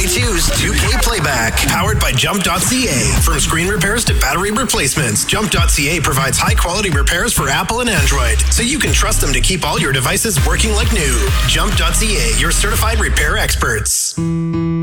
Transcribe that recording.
92's 2K Playback, powered by Jump.ca. From screen repairs to battery replacements, Jump.ca provides high-quality repairs for Apple and Android, so you can trust them to keep all your devices working like new. Jump.ca, your certified repair experts.